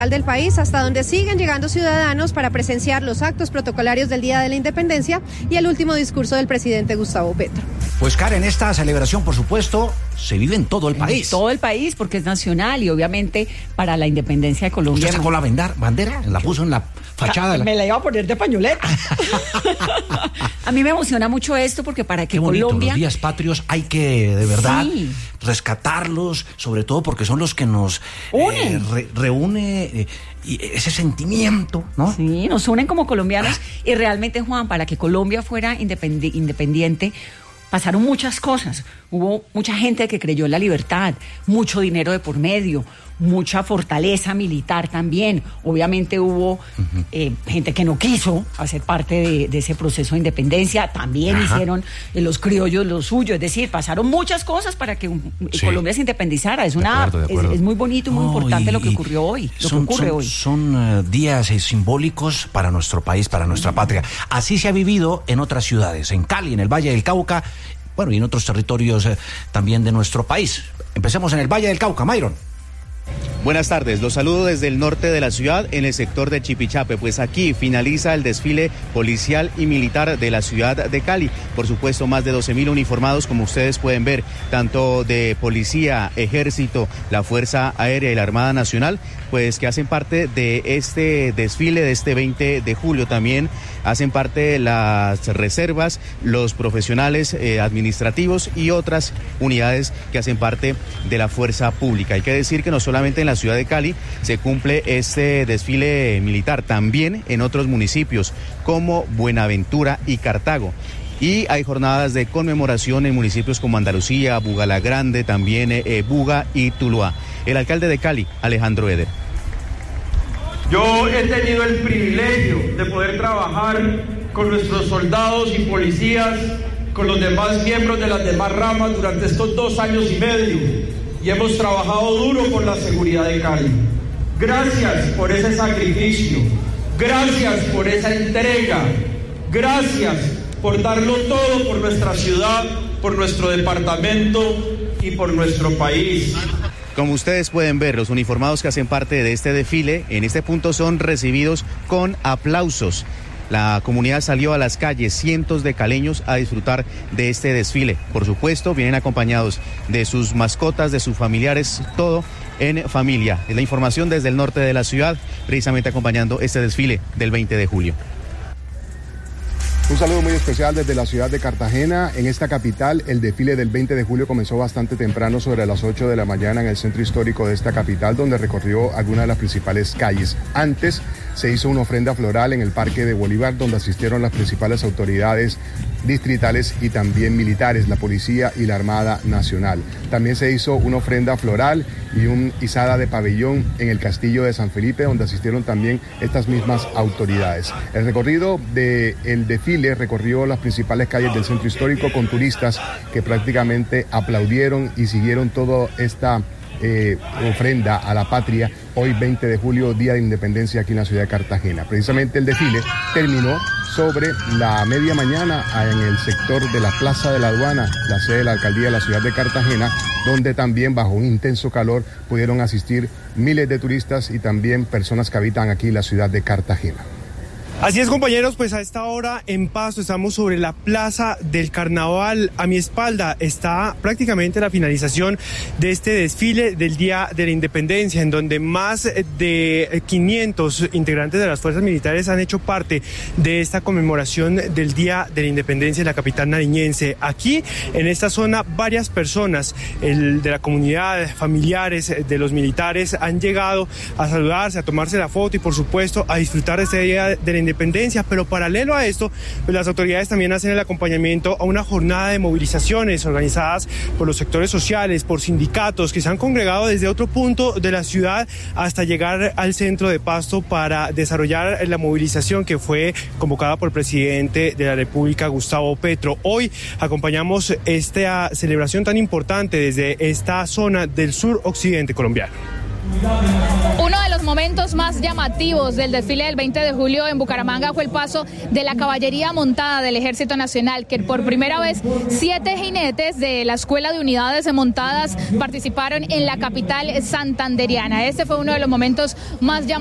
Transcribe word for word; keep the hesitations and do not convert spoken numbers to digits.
del país, hasta donde siguen llegando ciudadanos para presenciar los actos protocolarios del Día de la Independencia y el último discurso del presidente Gustavo Petro. Pues Karen, esta celebración, por supuesto, se vive en todo el país. En todo el país, porque es nacional y obviamente para la independencia de Colombia. ¿Usted sacó la bandera? ¿La puso en la fachada? Me la iba a poner de pañoleta. A mí me emociona mucho esto porque para que Qué bonito, Colombia... los días patrios hay que, de verdad, sí. rescatarlos, sobre todo porque son los que nos unen. Eh, re, reúne eh, y ese sentimiento, ¿no? Sí, nos unen como colombianos ah. y realmente, Juan, para que Colombia fuera independi- independiente, pasaron muchas cosas. Hubo mucha gente que creyó en la libertad, mucho dinero de por medio, mucha fortaleza militar también. Obviamente hubo uh-huh. eh, gente que no quiso hacer parte de, de ese proceso de independencia. También Ajá. hicieron eh, los criollos lo suyo. Es decir, pasaron muchas cosas para que um, sí. Colombia se independizara. Es una, de acuerdo, de acuerdo. Es, es muy bonito y muy oh, importante y, lo que ocurrió hoy. Lo son, que ocurre son, hoy. Son uh, días eh, simbólicos para nuestro país, para nuestra uh-huh. patria. Así se ha vivido en otras ciudades, en Cali, en el Valle del Cauca, bueno, y en otros territorios eh, también de nuestro país. Empecemos en el Valle del Cauca, Myron. Buenas tardes, los saludo desde el norte de la ciudad, en el sector de Chipichape, pues aquí finaliza el desfile policial y militar de la ciudad de Cali. Por supuesto, más de doce mil uniformados, como ustedes pueden ver, tanto de policía, ejército, la Fuerza Aérea y la Armada Nacional, pues que hacen parte de este desfile de este veinte de julio. También hacen parte las reservas, los profesionales eh, administrativos y otras unidades que hacen parte de la fuerza pública. Hay que decir que no solamente en la ciudad de Cali se cumple este desfile militar, también en otros municipios como Buenaventura y Cartago. Y hay jornadas de conmemoración en municipios como Andalucía, Bugalagrande, también eh, Buga y Tuluá. El alcalde de Cali, Alejandro Eder. Yo he tenido el privilegio de poder trabajar con nuestros soldados y policías, con los demás miembros de las demás ramas durante estos dos años y medio. Y hemos trabajado duro por la seguridad de Cali. Gracias por ese sacrificio, gracias por esa entrega, gracias por darlo todo por nuestra ciudad, por nuestro departamento y por nuestro país. Como ustedes pueden ver, los uniformados que hacen parte de este desfile en este punto son recibidos con aplausos. La comunidad salió a las calles, cientos de caleños, a disfrutar de este desfile. Por supuesto, vienen acompañados de sus mascotas, de sus familiares, todo en familia. Es la información desde el norte de la ciudad, precisamente acompañando este desfile del veinte de julio. Un saludo muy especial desde la ciudad de Cartagena. En esta capital, el desfile del veinte de julio comenzó bastante temprano, sobre las ocho de la mañana, en el centro histórico de esta capital, donde recorrió algunas de las principales calles. Antes se hizo una ofrenda floral en el Parque de Bolívar, donde asistieron las principales autoridades distritales y también militares, la policía y la Armada Nacional. También se hizo una ofrenda floral y una izada de pabellón en el Castillo de San Felipe, donde asistieron también estas mismas autoridades. El recorrido del desfile recorrió las principales calles del centro histórico con turistas que prácticamente aplaudieron y siguieron toda esta Eh, ofrenda a la patria, hoy veinte de julio, Día de Independencia aquí en la ciudad de Cartagena. Precisamente el desfile terminó sobre la media mañana en el sector de la Plaza de la Aduana, la sede de la Alcaldía de la ciudad de Cartagena, donde también bajo un intenso calor pudieron asistir miles de turistas y también personas que habitan aquí en la ciudad de Cartagena. Así es, compañeros, pues a esta hora en Pasto estamos sobre la Plaza del Carnaval. A mi espalda está prácticamente la finalización de este desfile del Día de la Independencia, en donde más de quinientos integrantes de las fuerzas militares han hecho parte de esta conmemoración del Día de la Independencia en la capital nariñense. Aquí, en esta zona, varias personas el, de la comunidad, familiares de los militares, han llegado a saludarse, a tomarse la foto y, por supuesto, a disfrutar de este Día de la Independencia. Independencia, pero paralelo a esto, pues las autoridades también hacen el acompañamiento a una jornada de movilizaciones organizadas por los sectores sociales, por sindicatos que se han congregado desde otro punto de la ciudad hasta llegar al centro de Pasto para desarrollar la movilización que fue convocada por el presidente de la República, Gustavo Petro. Hoy acompañamos esta celebración tan importante desde esta zona del sur occidente colombiano. Uno de los momentos más llamativos del desfile del veinte de julio en Bucaramanga fue el paso de la caballería montada del Ejército Nacional, que por primera vez siete jinetes de la Escuela de Unidades Montadas participaron en la capital santanderiana. Este fue uno de los momentos más llamativos